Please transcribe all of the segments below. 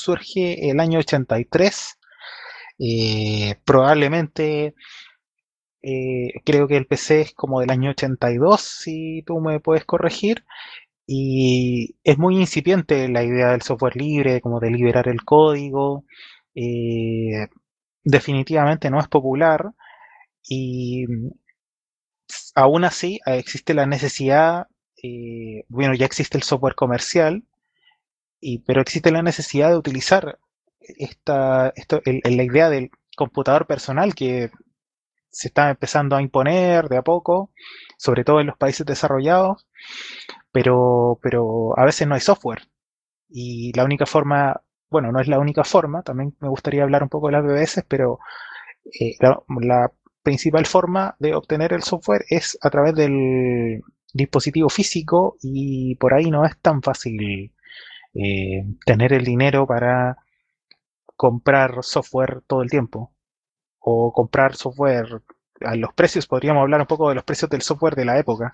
surge el año 83. Probablemente creo que el PC es como del año 82, si tú me puedes corregir. Y es muy incipiente la idea del software libre, como de liberar el código. Eh, Definitivamente no es popular y aún así existe la necesidad, bueno, ya existe el software comercial, pero existe la necesidad de utilizar la idea del computador personal que se está empezando a imponer de a poco, sobre todo en los países desarrollados, pero a veces no hay software. Y la única forma, bueno, no es la única forma, también me gustaría hablar un poco de las BBS, pero la principal forma de obtener el software es a través del dispositivo físico y por ahí no es tan fácil tener el dinero para comprar software todo el tiempo o comprar software a los precios. Podríamos hablar un poco de los precios del software de la época.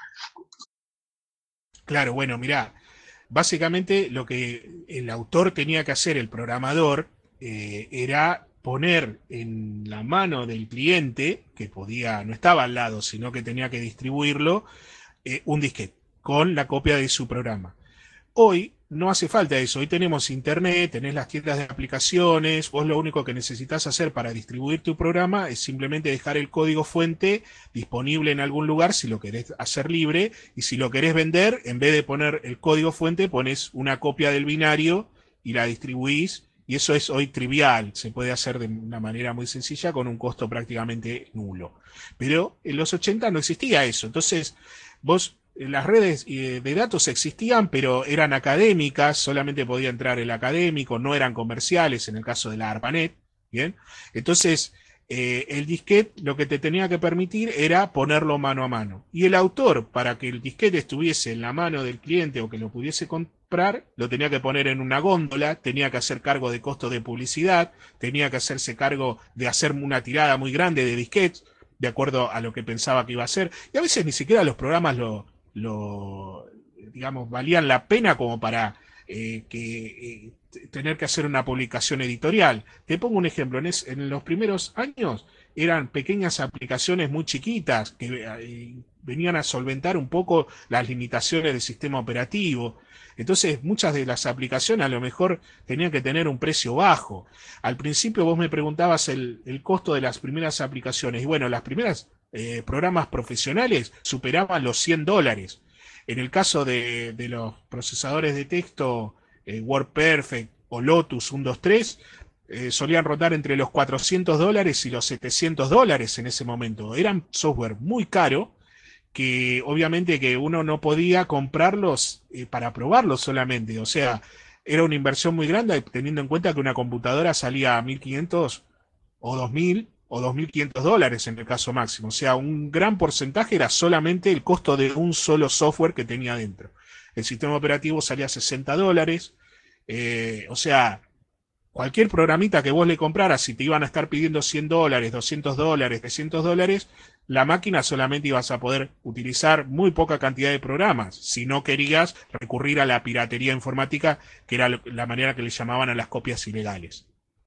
Claro, bueno, mirá, básicamente lo que el autor tenía que hacer, el programador, era poner en la mano del cliente, que podía, no estaba al lado, sino que tenía que distribuirlo, un disquete con la copia de su programa. Hoy no hace falta eso, hoy tenemos internet, tenés las tiendas de aplicaciones, vos lo único que necesitas hacer para distribuir tu programa es simplemente dejar el código fuente disponible en algún lugar si lo querés hacer libre, y si lo querés vender, en vez de poner el código fuente, pones una copia del binario y la distribuís, y eso es hoy trivial, se puede hacer de una manera muy sencilla con un costo prácticamente nulo. Pero en los 80 no existía eso, entonces vos las redes de datos existían, pero eran académicas, solamente podía entrar el académico, no eran comerciales, en el caso de la ARPANET, ¿bien? Entonces, el disquete lo que te tenía que permitir era ponerlo mano a mano. Y el autor, para que el disquete estuviese en la mano del cliente o que lo pudiese comprar, lo tenía que poner en una góndola, tenía que hacer cargo de costos de publicidad, tenía que hacerse cargo de hacer una tirada muy grande de disquetes, de acuerdo a lo que pensaba que iba a hacer. Y a veces ni siquiera los programas lo digamos, valían la pena como para tener que hacer una publicación editorial. Te pongo un ejemplo, en los primeros años eran pequeñas aplicaciones muy chiquitas que venían a solventar un poco las limitaciones del sistema operativo. Entonces, muchas de las aplicaciones a lo mejor tenían que tener un precio bajo. Al principio vos me preguntabas el costo de las primeras aplicaciones. Y bueno, las primeras programas profesionales superaban los $100. En el caso de los procesadores de texto WordPerfect o Lotus 123, solían rondar entre los $400 y los $700 en ese momento. Eran software muy caro que obviamente que uno no podía comprarlos para probarlos solamente. O sea, era una inversión muy grande teniendo en cuenta que una computadora salía a 1.500 o 2.000 o $2.500 en el caso máximo. O sea, un gran porcentaje era solamente el costo de un solo software que tenía dentro. El sistema operativo salía a $60. O sea, cualquier programita que vos le compraras, si te iban a estar pidiendo $100, $200, $300, la máquina solamente ibas a poder utilizar muy poca cantidad de programas, si no querías recurrir a la piratería informática, que era la manera que le llamaban a las copias ilegales.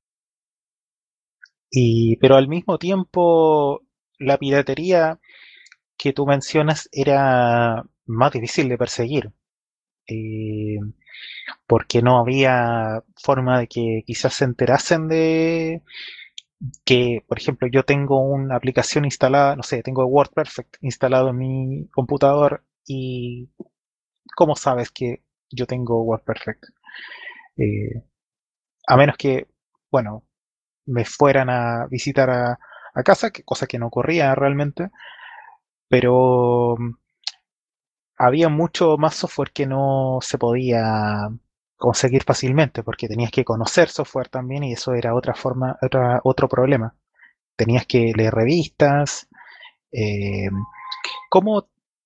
Pero al mismo tiempo, la piratería que tú mencionas era más difícil de perseguir, eh, porque no había forma de que quizás se enterasen de que, por ejemplo, yo tengo una aplicación instalada, no sé, tengo WordPerfect instalado en mi computador y ¿cómo sabes que yo tengo WordPerfect? Eh, a menos que, bueno, me fueran a visitar a casa, que cosa que no ocurría realmente, pero había mucho más software que no se podía conseguir fácilmente porque tenías que conocer software también y eso era otra forma, otro problema. Tenías que leer revistas. eh, ¿Cómo,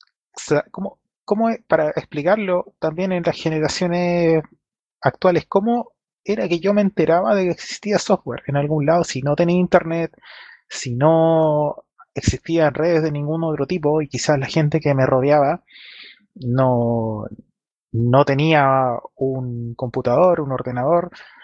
para explicarlo también en las generaciones actuales, cómo era que yo me enteraba de que existía software en algún lado si no tenía internet, si no existían redes de ningún otro tipo y quizás la gente que me rodeaba no, no tenía un computador, un ordenador?